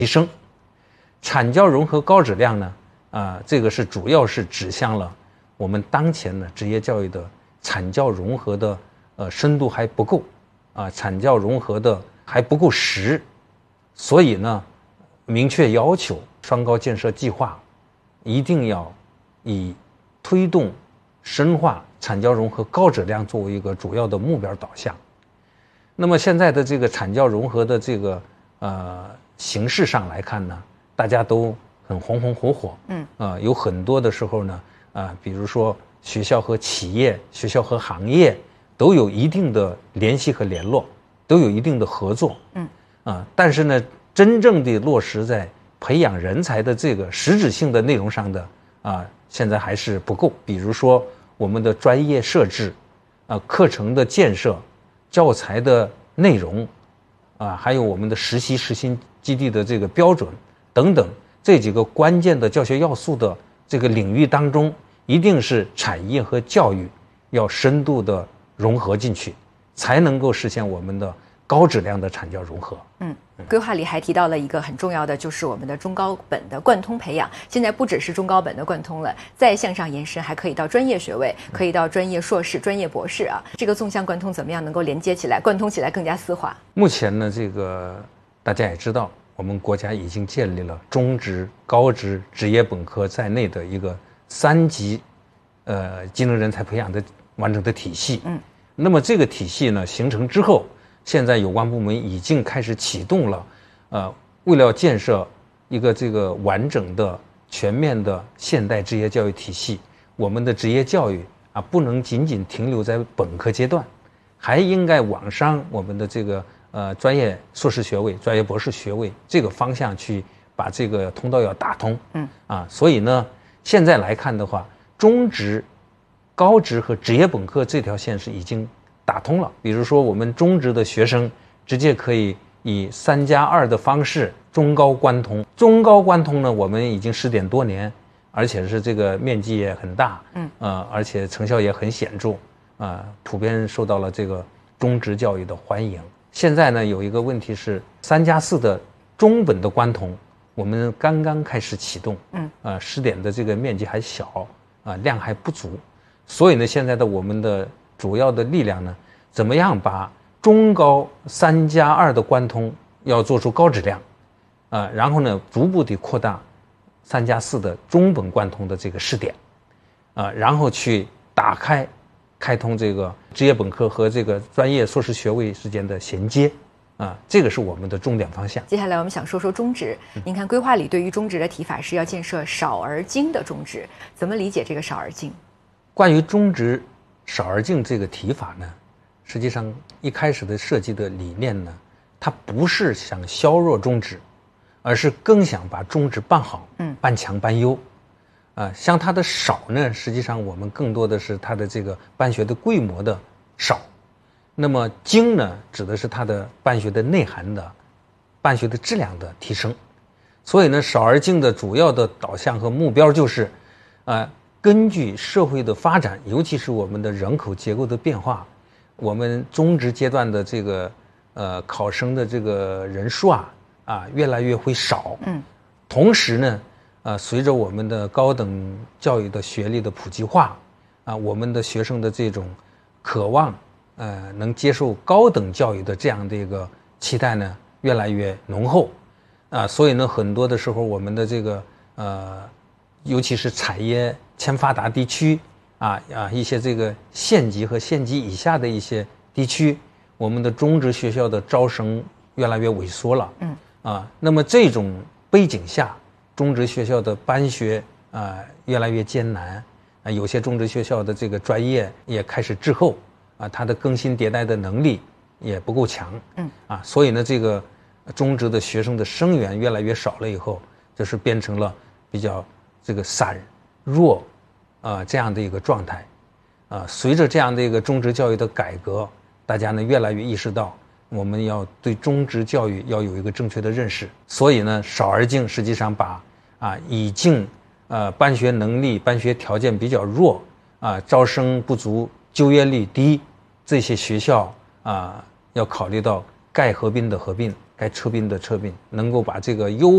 提升。产教融合高质量呢，这个是主要是指向了我们当前的职业教育的产教融合的深度还不够，产教融合的还不够实，所以呢，明确要求双高建设计划一定要以推动深化产教融合高质量作为一个主要的目标导向。那么现在的这个产教融合的这个形式上来看呢，大家都很红红火火，有很多的时候呢，比如说学校和企业、学校和行业都有一定的联系和联络，都有一定的合作，但是呢，真正的落实在培养人才的这个实质性的内容上的现在还是不够。比如说我们的专业设置，课程的建设，教材的内容，还有我们的实习实行基地的这个标准等等，这几个关键的教学要素的这个领域当中，一定是产业和教育要深度的融合进去，才能够实现我们的高质量的产教融合。 规划里还提到了一个很重要的，就是我们的中高本的贯通培养。现在不只是中高本的贯通了，再向上延伸，还可以到专业学位，可以到专业硕士、专业博士啊。这个纵向贯通怎么样能够连接起来，贯通起来更加丝滑？ 目前呢，这个大家也知道，我们国家已经建立了中职、高职、职业本科在内的一个3级技能人才培养的完整的体系。那么这个体系呢形成之后，现在有关部门已经开始启动了，为了建设一个这个完整的、全面的现代职业教育体系，我们的职业教育不能仅仅停留在本科阶段，还应该往上我们的这个专业硕士学位、专业博士学位这个方向去把这个通道要打通。所以呢，现在来看的话，中职、高职和职业本科这条线是已经打通了。比如说我们中职的学生直接可以以3+2的方式中高贯通。中高贯通呢，我们已经10点多年，而且是这个面积也很大，而且成效也很显著，普遍受到了这个中职教育的欢迎。现在呢，有一个问题是3+4的中本的贯通，我们刚刚开始启动，10点的这个面积还小，量还不足，所以呢，现在的我们的主要的力量呢，怎么样把中高3+2的贯通要做出高质量，然后呢，逐步地扩大3+4的中本贯通的这个试点，然后去开通这个职业本科和这个专业硕士学位之间的衔接，这个是我们的重点方向。 接下来我们想说说中职。您看规划里对于中职的提法是要建设少而精的中职，怎么理解这个少而精？ 关于中职少而精这个提法呢，实际上一开始的设计的理念呢，它不是想削弱中职，而是更想把中职办好，办强办优。像它的少呢，实际上我们更多的是它的这个办学的规模的少，那么精呢，指的是它的办学的内涵的、办学的质量的提升。所以呢，少而精的主要的导向和目标就是，根据社会的发展，尤其是我们的人口结构的变化，我们中职阶段的这个考生的这个人数越来越会少。同时呢，随着我们的高等教育的学历的普及化，我们的学生的这种渴望能接受高等教育的这样的一个期待呢，越来越浓厚。所以呢，很多的时候我们的这个尤其是产业欠发达地区一些这个县级和县级以下的一些地区，我们的中职学校的招生越来越萎缩了。那么这种背景下，中职学校的办学越来越艰难，有些中职学校的这个专业也开始滞后，它的更新迭代的能力也不够强。所以呢，这个中职的学生的生源越来越少了以后，就是变成了比较这个散弱这样的一个状态。随着这样的一个中职教育的改革，大家呢越来越意识到，我们要对中职教育要有一个正确的认识。所以呢，少而精实际上把已经办学能力、办学条件比较弱招生不足、就业率低这些学校要考虑到该合并的合并，该撤并的撤并，能够把这个优